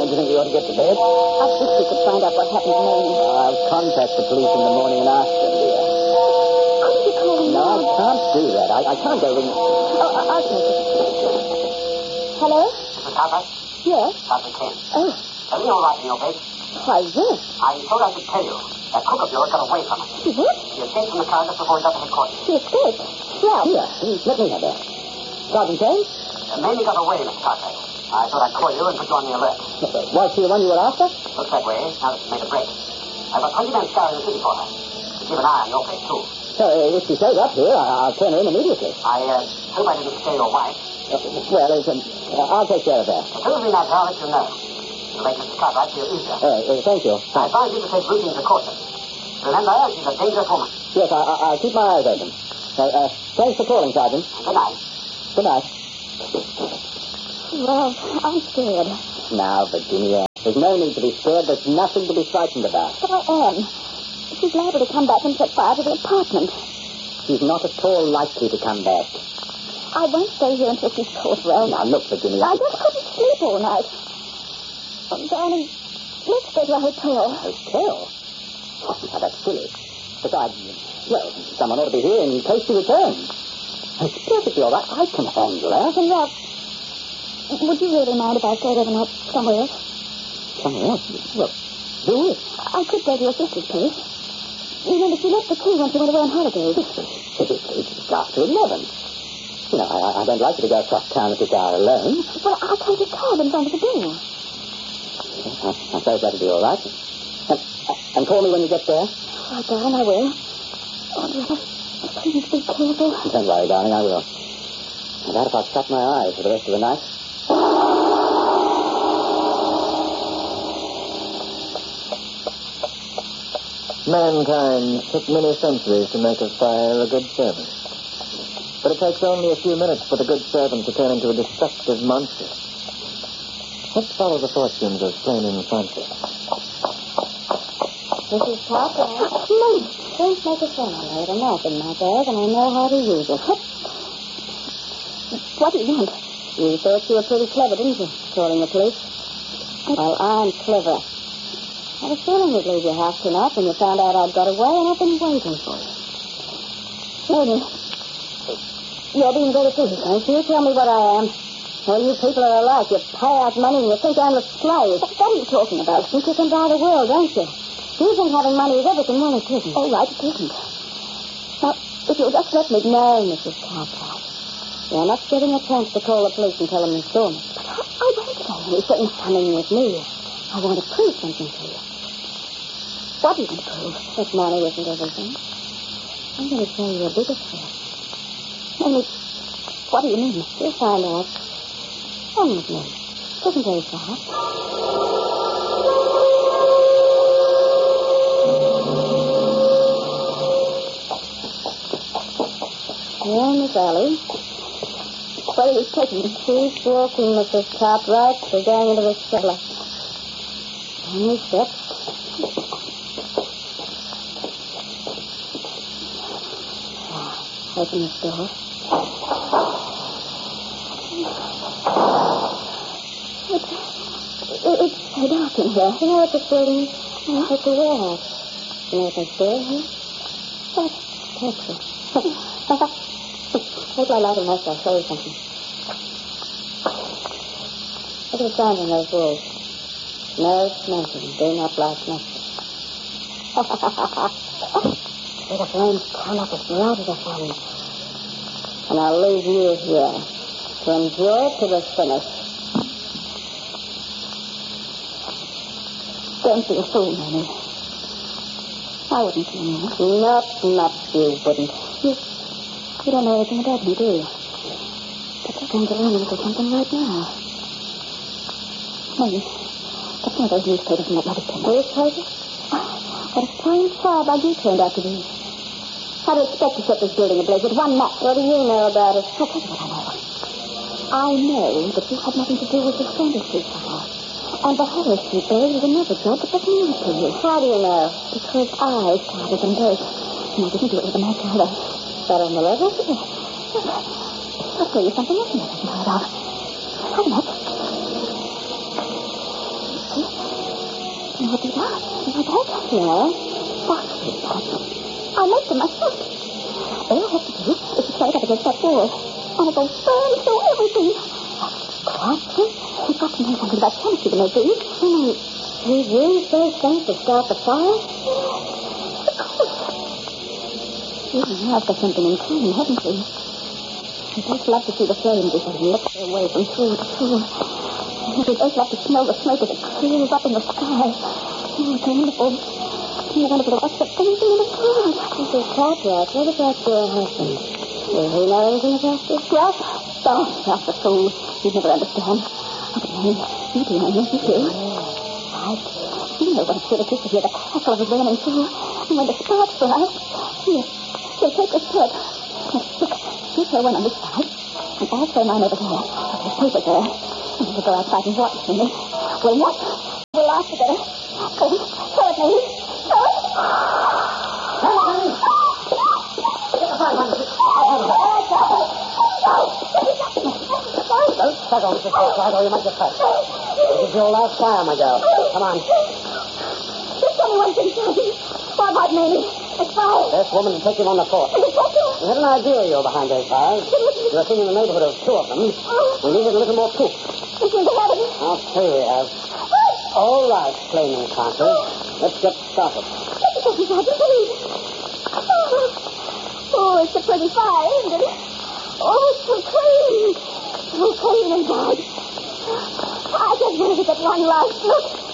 Don't you think we ought to get to bed? I wish we could find out what happened to Mamie. I'll contact the police in the morning and ask them, dear. Couldn't you call them No, now? I can't do that. I can't go ring... Oh, I'll take it. Hello? Mrs. Harper? Yes? Sergeant Kane. Oh, Everything all right in your base? why, yes. I thought I should tell you. That cook of yours got away from us. What? He escaped from the car just before he got to headquarters. She escaped. Well, Here, let me have that. Sergeant Kane? Mamie got away, Mr. Cartwright. I thought I'd call you and put you on the alert. Was she the one you were after? Looks that way, now that she's made a break. I've got 20 men scouring the city for her. Keep an eye on your place, too. If she shows up here, I'll turn her in immediately. I hope I didn't scare your wife. Well, I'll take care of that. As soon as we know her, I'll let you know. It'll make Mr. Cartwright feel easier. Thank you. I advise you to take routine precautions. Remember, she's a dangerous woman. Yes, I'll keep my eyes open. Thanks for calling, Sergeant. Good night. Good night. well, I'm scared. Now, Virginia, there's no need to be scared. There's nothing to be frightened about. But I am. She's liable to come back and set fire to the apartment. She's not at all likely to come back. I won't stay here until she's caught well. Now, look, Virginia. I just couldn't sleep all night. Darling, let's go to a hotel. Hotel? Oh, now, that's silly. Besides, well, someone ought to be here in case she returns. It's perfectly all right. I can handle her. And Rob, would you really mind if I stayed overnight somewhere else? Somewhere else? Well, who is? I could go to your sister's place. Remember, she left the key when she went away on holidays. It's after 11. You know, I don't like you to go across town at this hour alone. Well, I'll take a cab in front of the door. I suppose that'll be all right. And call me when you get there. Oh, darling, I will. Oh, dear, please be careful. Don't worry, darling, I will. I doubt if I'll shut my eyes for the rest of the night. Mankind took many centuries to make of fire a good servant. But it takes only a few minutes for the good servant to turn into a destructive monster. Let's follow the fortunes of Flaming Francis. Mrs. Cartwright. No, don't make a sound. I have a knife in my bag, and I know how to use it. What do you want? You thought you were pretty clever, didn't you, calling the police? Well, I'm clever. I was feeling you'd leave your house tonight when you found out I'd got away, and I've been waiting for you. Amy, you're being very foolish, aren't you? Tell me what I am. Well, you people are alike. You pay out money and you think I'm a slave. What are you talking about? You think you can buy the world, don't you? You think having money is everything. Well, it isn't. All right, it isn't. Now, if you'll just let me... No, Mrs. Cartwright. You're not getting a chance to call the police and tell them you saw me. But I won't say anything. Coming with me. I want to prove something to you. What are you going to prove? That money isn't everything. I'm going to show you a bigger trick. Only, what do you mean? You'll find out. Come with me. It isn't very far. Here, Miss Ellie. Where are you taking me? She's walking, Mrs. Cartwright. We're going into the cellar. Any steps? Open this door. It's so dark in here. You know what this building is? It's a warehouse. You know what they store here? That's petrol. Take my light and match. I'll show you something. Look at the signs on those walls. No smoking. Do not light matches. Let the flames come up as bright as the sun. And I'll leave you here to enjoy it to the finish. Don't be a fool, Nanny. I wouldn't do that. Not much you wouldn't. You don't know anything about me, do you? But you're going to learn a little something right now. Maybe. That's one of those newspapers in that rubbish bin. Newspapers? What a strange firebug you turned out to be. How do you expect to set this building ablaze with one match? What do you know about it? I'll tell you what I know. I know that you had nothing to do with the Saunders Street fire. And the Harris Street there was another job that was news to you. How do you know? Because I started them both. And I didn't do it with a match either. That on the level? Yes. I'll tell you something else you haven't heard of. Have a match. What did I? My bed? Yeah. What is that? I made them myself. All I have to do is to throw it up against that wall. And it'll burn through everything. What? We've got to know something about chemistry to make these. We've used those things to start the fire? Of course. Even now I've got something in common, haven't we? We'd both love to see the flames as they lift their way from pool to pool. We'd both love to smell the smoke as it clears up in the sky. Oh, it's wonderful. It's wonderful to watch the things in the pool. Mrs. Cartwright, what about your husband? Does he know anything about this? Ralph? Oh, Ralph's a fool. He'd never understand. Oh, but Mary, you do know, yes, you do. Right. You know what it's good to hear the crackle of a burning pool. And when the sparks fly, here, take this plug. Look, you throw one on this side, and I'll throw mine over there. There's paper there. And we'll go outside and watch, Mary. We'll watch. We'll laugh together. Go on, throw it, Mary. Throw it. Don't struggle, Mrs. Cartwright, or you might get hurt. This is your last fire, my girl. Come on. There's someone inside. What about Mamie? It's fire. This woman is taking on the fort. Is it possible? We had an idea you were behind those fires. You were seen in the neighborhood of two of them. We needed a little more proof. It seems to have it. I'll tell you we have. All right, flaming counters. Let's get started. Let me go inside, please. Oh, it's a pretty fire, isn't it? Oh, it's so clean. So clean inside. I just wanted to get one last look.